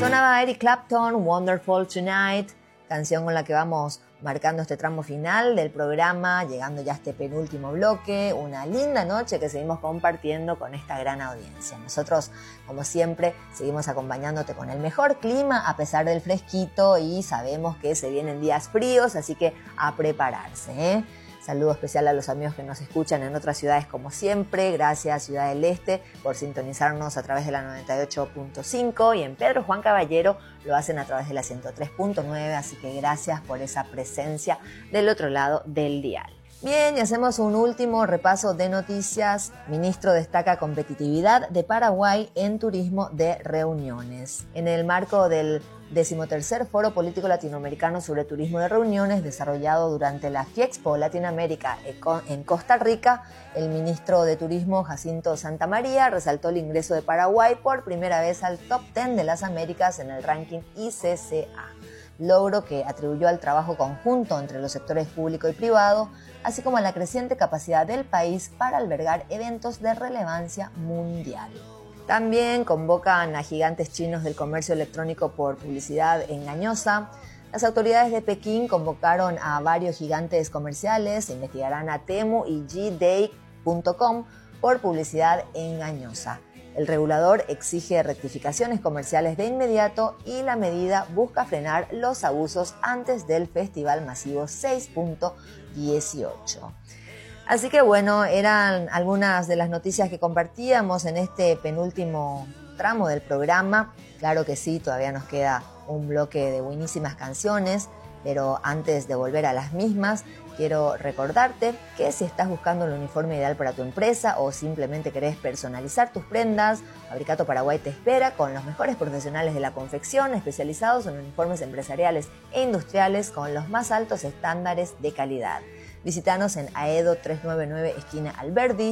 Sonaba Eric Clapton, Wonderful Tonight, canción con la que vamos marcando este tramo final del programa, llegando ya a este penúltimo bloque, una linda noche que seguimos compartiendo con esta gran audiencia. Nosotros, como siempre, seguimos acompañándote con el mejor clima a pesar del fresquito y sabemos que se vienen días fríos, así que a prepararse, ¿eh? Saludo especial a los amigos que nos escuchan en otras ciudades como siempre. Gracias Ciudad del Este por sintonizarnos a través de la 98.5 y en Pedro Juan Caballero lo hacen a través de la 103.9, así que gracias por esa presencia del otro lado del dial. Bien, y hacemos un último repaso de noticias. Ministro destaca competitividad de Paraguay en turismo de reuniones. En el marco del 13º Foro Político Latinoamericano sobre Turismo de Reuniones, desarrollado durante la FIEXPO Latinoamérica en Costa Rica, el ministro de Turismo, Jacinto Santamaría, resaltó el ingreso de Paraguay por primera vez al top 10 de las Américas en el ranking ICCA, logro que atribuyó al trabajo conjunto entre los sectores público y privado, así como a la creciente capacidad del país para albergar eventos de relevancia mundial. También convocan a gigantes chinos del comercio electrónico por publicidad engañosa. Las autoridades de Pekín convocaron a varios gigantes comerciales, investigarán a Temu y JD.com por publicidad engañosa. El regulador exige rectificaciones comerciales de inmediato y la medida busca frenar los abusos antes del Festival Masivo 6.18. Así que bueno, eran algunas de las noticias que compartíamos en este penúltimo tramo del programa. Claro que sí, todavía nos queda un bloque de buenísimas canciones, pero antes de volver a las mismas, quiero recordarte que si estás buscando el uniforme ideal para tu empresa o simplemente querés personalizar tus prendas, Fabricato Paraguay te espera con los mejores profesionales de la confección especializados en uniformes empresariales e industriales con los más altos estándares de calidad. Visítanos en Aedo 399 esquina Alberdi